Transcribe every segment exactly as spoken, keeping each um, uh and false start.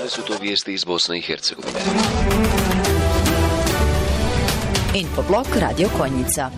Sve su to vijesti iz Bosne i Hercegovine. Infoblog Radio Konjica.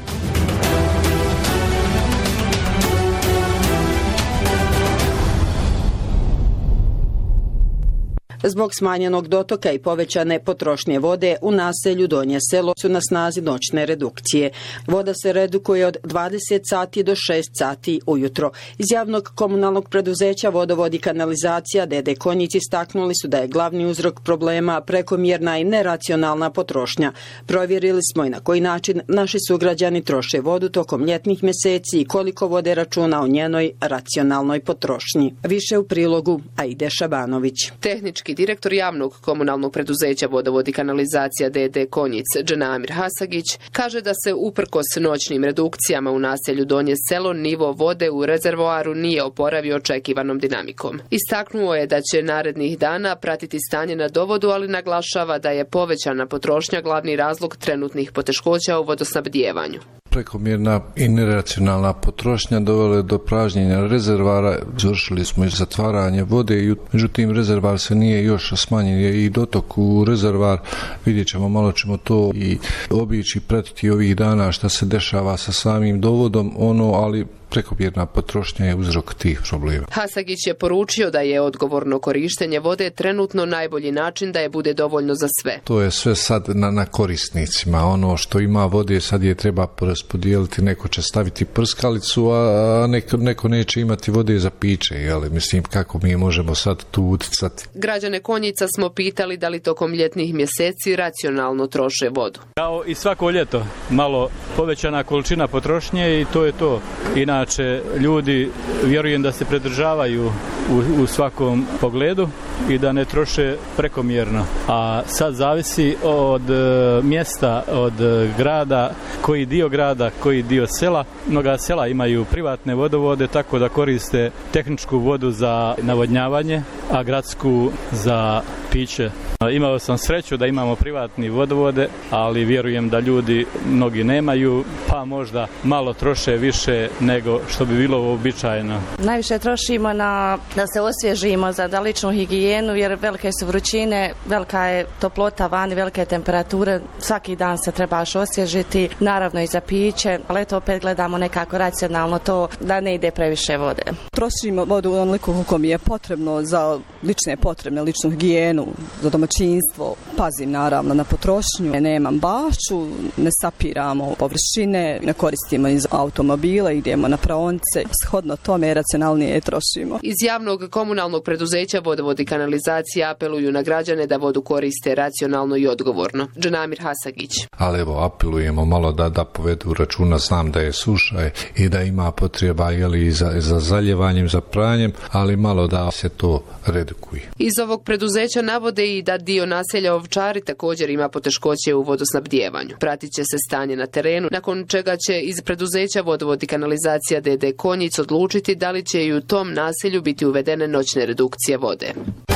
Zbog smanjenog dotoka i povećane potrošnje vode u naselju Donje Selo su na snazi noćne redukcije. Voda se redukuje od dvadeset sati do šest sati ujutro. Iz javnog komunalnog preduzeća Vodovod i kanalizacija D D Konjic istaknuli su da je glavni uzrok problema prekomjerna i neracionalna potrošnja. Provjerili smo i na koji način naši sugrađani troše vodu tokom ljetnih mjeseci i koliko vode računa o njenoj racionalnoj potrošnji. Više u prilogu Aide Šabanović. Tehnički direktor javnog komunalnog preduzeća Vodovod i kanalizacija D D Konjic Dženamir Hasagić kaže da se uprkos noćnim redukcijama u naselju Donje Selo nivo vode u rezervoaru nije oporavio očekivanom dinamikom. Istaknuo je da će narednih dana pratiti stanje na dovodu, ali naglašava da je povećana potrošnja glavni razlog trenutnih poteškoća u vodosnabdijevanju. Prekomjerna i neracionalna potrošnja dovela je do pražnjenja rezervara. Završili smo i zatvaranje vode, međutim rezervar se nije još smanjen i dotok u rezervar. Vidjet ćemo, malo ćemo to i obići, pratiti ovih dana šta se dešava sa samim dovodom, ono, ali prekomjerna potrošnja je uzrok tih problema. Hasagić je poručio da je odgovorno korištenje vode trenutno najbolji način da je bude dovoljno za sve. To je sve sad na, na korisnicima. Ono što ima vode sad je treba poraspodijeliti. Neko će staviti prskalicu, a neko, neko neće imati vode za piće. Jeli? Mislim, kako mi možemo sad tu uticati? Građane Konjica smo pitali da li tokom ljetnih mjeseci racionalno troše vodu. Kao i svako ljeto, malo povećana količina potrošnje i to je to. I Inače, ljudi vjerujem da se pridržavaju u, u svakom pogledu i da ne troše prekomjerno. A sad zavisi od e, mjesta, od e, grada, koji dio grada, koji dio sela. Mnoga sela imaju privatne vodovode, tako da koriste tehničku vodu za navodnjavanje, a gradsku za piće. Imao sam sreću da imamo privatni vodovode, ali vjerujem da ljudi mnogi nemaju, pa možda malo troše više nego što bi bilo uobičajeno. Najviše trošimo na da se osvježimo za da ličnu higijenu, jer velike su vrućine, velika je toplota vani, velike temperature, svaki dan se trebaš osvježiti, naravno i za piće, ali to opet gledamo nekako racionalno to da ne ide previše vode. Trošimo vodu onoliko koliko mi je potrebno za lične potrebe, ličnu higijenu, za domaćinstvo. Pazim naravno na potrošnju, nemam bašću, ne sapiramo površine, ne koristimo iz automobila, idemo na praonice, shodno tome racionalnije trošimo. Iz javnog komunalnog preduzeća Vodovod i kanalizacija apeluju na građane da vodu koriste racionalno i odgovorno. Dženamir Hasagić. Ali evo, apelujemo malo da, da povedu računa, znam da je suša i da ima potreba jeli, za, za zaljevanjem, za pranjem, ali malo da se to redukuje. Iz ovog preduzeća navode i da dio naselja Ovčari također ima poteškoće u vodosnabdijevanju. Pratit će se stanje na terenu, nakon čega će iz preduzeća Vodovod i kanalizacija D D Konjic odlučiti da li će i u tom naselju biti uvedene noćne redukcije vode.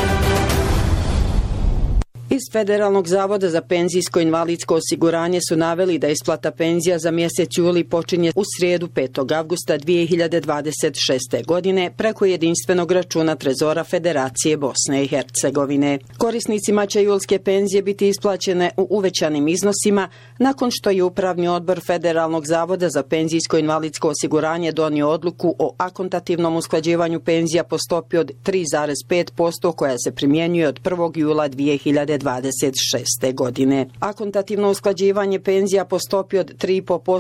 Iz Federalnog zavoda za penzijsko invalidsko osiguranje su naveli da isplata penzija za mjesec juli počinje u srijedu petog avgusta dvije hiljade dvadeset šeste. godine preko jedinstvenog računa Trezora Federacije Bosne i Hercegovine. Korisnicima će julske penzije biti isplaćene u uvećanim iznosima nakon što je Upravni odbor Federalnog zavoda za penzijsko invalidsko osiguranje donio odluku o akontativnom usklađivanju penzija po stopi od tri zarez pet posto koja se primjenjuje od prvog jula dvije hiljade dvadeset šeste. godine. Akontativno usklađivanje penzija po stopi od tri zarez pet posto